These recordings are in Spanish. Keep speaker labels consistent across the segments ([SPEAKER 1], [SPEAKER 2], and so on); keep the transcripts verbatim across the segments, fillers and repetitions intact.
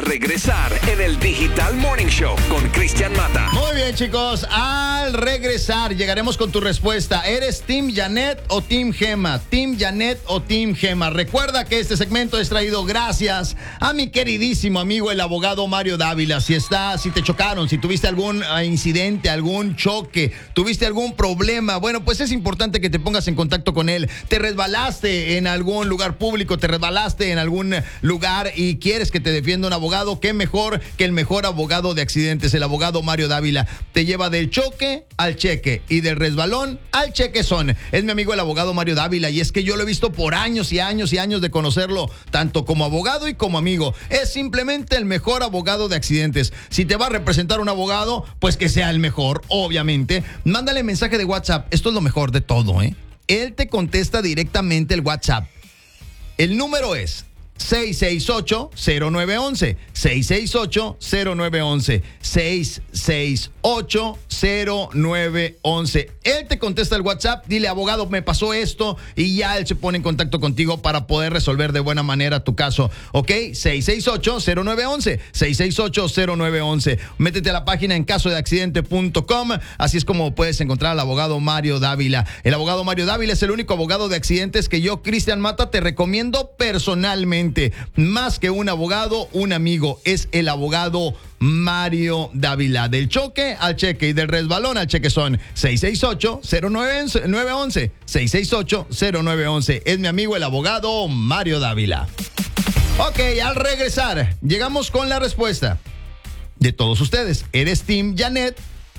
[SPEAKER 1] a regresar en el Digital Morning Show con Cristian Mata.
[SPEAKER 2] Muy bien, chicos, al regresar llegaremos con tu respuesta. ¿Eres Team Janet o Team Gema? ¿Team Janet o Team Gema? Recuerda que este segmento es traído gracias a mi queridísimo amigo el abogado Mario Dávila. Si está, si te chocaron, si tuviste algún uh, incidente, algún choque, tuviste algún problema, bueno, pues es importante que te pongas en contacto con él. Te resbalaste en algún lugar público, te resbalaste en algún lugar y quieres que te defienda un abogado, qué mejor que el mejor abogado de accidentes, el abogado Mario Dávila. Te lleva del choque al cheque y del resbalón al chequezón. Es mi amigo el abogado Mario Dávila y es que yo lo he visto por años y años y años de conocerlo, tanto como abogado y como amigo. Es simplemente el mejor abogado de accidentes. Si te va a representar un abogado, pues que sea el mejor, obviamente. Mándale mensaje de WhatsApp. Esto es lo mejor de todo, ¿eh? Él te contesta directamente el WhatsApp. El número es seis seis ocho, cero nueve once, seis seis ocho, cero nueve once, seis seis ocho, cero nueve once. Él te contesta el WhatsApp, dile, abogado, me pasó esto, y ya él se pone en contacto contigo para poder resolver de buena manera tu caso, ¿ok? seis seis ocho, cero nueve once, seis seis ocho, cero nueve once. Métete a la página en caso de accidente punto com, así es como puedes encontrar al abogado Mario Dávila. El abogado Mario Dávila es el único abogado de accidentes que yo, Cristian Mata, te recomiendo personalmente. Más que un abogado, un amigo. Es el abogado Mario Dávila. Del choque al cheque y del resbalón al chequezón. seis seis ocho, cero nueve once, seis seis ocho, cero nueve once. Es mi amigo el abogado Mario Dávila. Ok, al regresar, llegamos con la respuesta de todos ustedes. ¿Eres Team Janet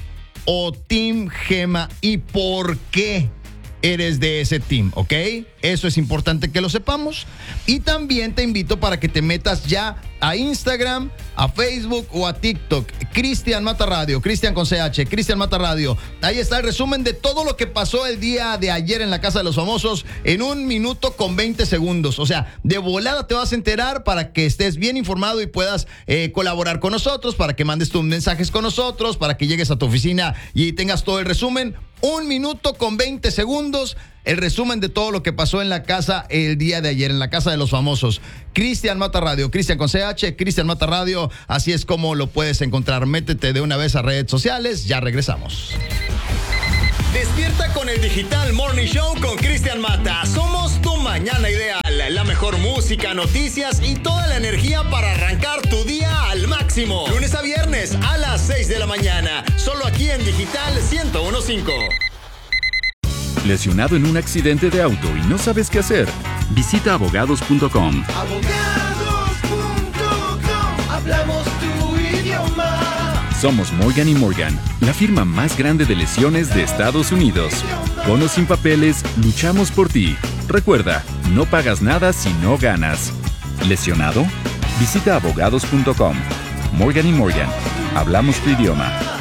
[SPEAKER 2] o Team Gema? ¿Y por qué eres de ese team? ¿Ok? Eso es importante que lo sepamos. Y también te invito para que te metas ya a Instagram, a Facebook o a TikTok. Cristian Mata Radio, Cristian con C H, Cristian Mata Radio. Ahí está el resumen de todo lo que pasó el día de ayer en la Casa de los Famosos en un minuto con veinte segundos. O sea, de volada te vas a enterar para que estés bien informado y puedas eh, colaborar con nosotros, para que mandes tus mensajes con nosotros, para que llegues a tu oficina y tengas todo el resumen. Un minuto con veinte segundos, el resumen de todo lo que pasó en la casa el día de ayer, en la Casa de los Famosos. Cristian Mata Radio, Cristian con C H, Cristian Mata Radio, así es como lo puedes encontrar. Métete de una vez a redes sociales, ya regresamos.
[SPEAKER 3] Despierta con el Digital Morning Show con Cristian Mata. Somos tu mañana ideal. La mejor música, noticias y toda la energía para arrancar tu día al máximo. Lunes a viernes a las seis de la mañana. Solo aquí en Digital ciento uno punto cinco.
[SPEAKER 4] ¿Lesionado en un accidente de auto y no sabes qué hacer? Visita abogados punto com.
[SPEAKER 5] abogados punto com. Hablamos tu idioma.
[SPEAKER 4] Somos Morgan y Morgan, la firma más grande de lesiones de Estados Unidos. Con o sin papeles, luchamos por ti. Recuerda, no pagas nada si no ganas. ¿Lesionado? Visita abogados punto com. Morgan y Morgan, hablamos tu idioma.